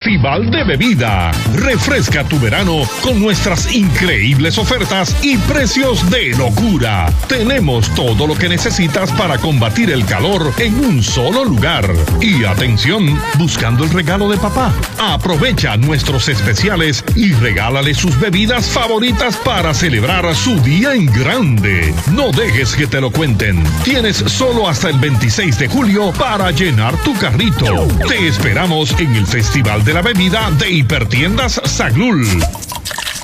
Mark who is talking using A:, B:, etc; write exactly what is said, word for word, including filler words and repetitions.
A: Festival de Bebida. Refresca tu verano con nuestras increíbles ofertas y precios de locura. Tenemos todo lo que necesitas para combatir el calor en un solo lugar. Y atención, buscando el regalo de papá. Aprovecha nuestros especiales y regálale sus bebidas favoritas para celebrar su día en grande. No dejes que te lo cuenten. Tienes solo hasta el veintiséis de julio para llenar tu carrito. Te esperamos en el Festival de la Bebida de Hipertiendas Saglul.